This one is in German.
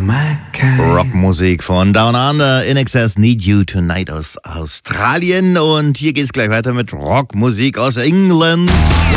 Rockmusik von Down Under, In Excess, Need You Tonight aus Australien. Und hier geht's gleich weiter mit Rockmusik aus England.